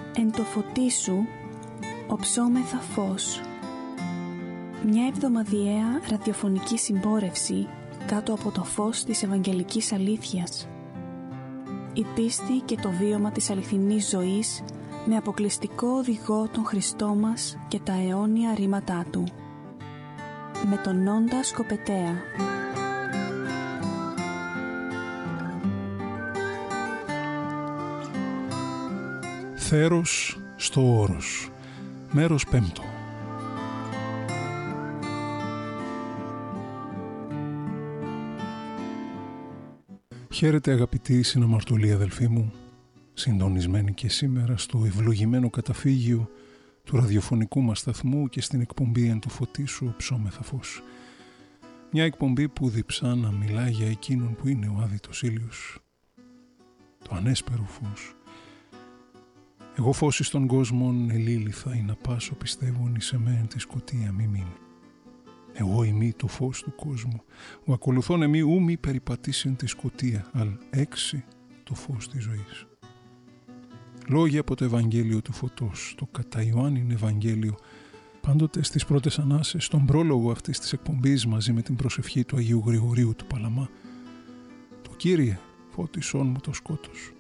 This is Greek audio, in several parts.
Εν το φωτί σου οψόμεθα φως. Μια εβδομαδιαία ραδιοφωνική συμπόρευση κάτω από το φως της Ευαγγελικής Αλήθειας. Η πίστη και το βίωμα της αληθινής ζωής με αποκλειστικό οδηγό τον Χριστό μας και τα αιώνια ρήματά Του. Με τον Νόντα Σκοπετέα. Θέρος στο όρος. Μέρος 5. Χαίρετε αγαπητοί συναμαρτωλοί αδελφοί μου, συντονισμένοι και σήμερα στο ευλογημένο καταφύγιο του ραδιοφωνικού μας σταθμού και στην εκπομπή «Εν το φωτί σου ψώμεθα φως». Μια εκπομπή που διψά να μιλά για εκείνον που είναι ο άδειτος ήλιος, το ανέσπερο φως. Εγώ φως εις των κόσμων ελήλυθα ή να πάσω πιστεύουν εις εμέν τη σκοτία μη μείνει. Εγώ ημί το φως του κόσμου, ο ακολουθών εμεί ου μη περιπατήσεν τη σκοτία, αλ έξι το φως της ζωής. Λόγια από το Ευαγγέλιο του Φωτός, το κατά Ιωάννην Ευαγγέλιο, πάντοτε στις πρώτες ανάσες, στον πρόλογο αυτής της εκπομπής μαζί με την προσευχή του Αγίου Γρηγορίου του Παλαμά. Το Κύριε, φώτισόν μου το σκότος.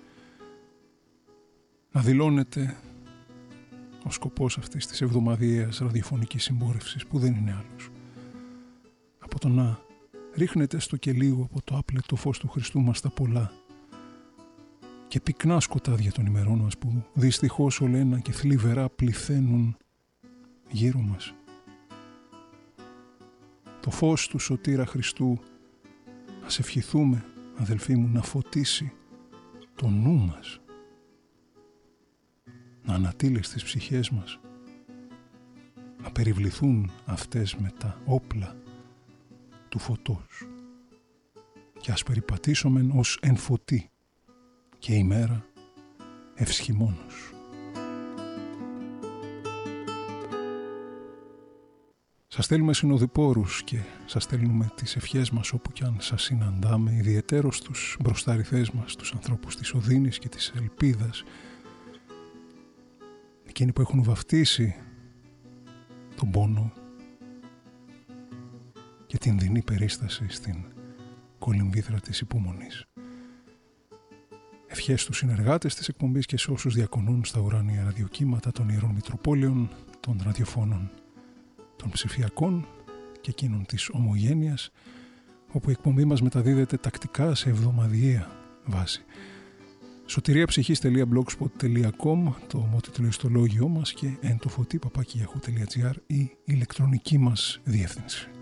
Να δηλώνεται ο σκοπός αυτής της εβδομαδιαίας ραδιοφωνικής συμπόρευσης που δεν είναι άλλος. Από το να ρίχνεται στο και λίγο από το άπλετο φως του Χριστού μας τα πολλά και πυκνά σκοτάδια των ημερών μας που δυστυχώς ολένα και θλιβερά πληθαίνουν γύρω μας. Το φως του Σωτήρα Χριστού, ας ευχηθούμε αδελφοί μου, να φωτίσει το νου μας, να ανατείλει στις ψυχές μας, να περιβληθούν αυτές με τα όπλα του φωτός και ας περιπατήσομεν ως εν φωτί και ημέρα ευσχημόνος. Σας στέλνουμε συνοδοιπόρους και σας στέλνουμε τις ευχές μας όπου κι αν σας συναντάμε, ιδιαιτέρως τους μπροσταριθές μας, τους ανθρώπους της οδύνης και της ελπίδας, εκείνοι που έχουν βαφτίσει τον πόνο και την δεινή περίσταση στην κολυμβήθρα της υπομονής. Ευχές στους συνεργάτες της εκπομπής και σε όσους διακονούν στα ουράνια ραδιοκύματα των Ιερών Μητροπόλεων, των ραδιοφώνων των ψηφιακών και εκείνων της ομογένειας, όπου η εκπομπή μας μεταδίδεται τακτικά σε εβδομαδιαία βάση. Σωτηριαψυχής.blogspot.com, το ομότιτλο ιστολόγιό μας, και εντοφωτί.yahoo.gr η ηλεκτρονική μας διεύθυνση.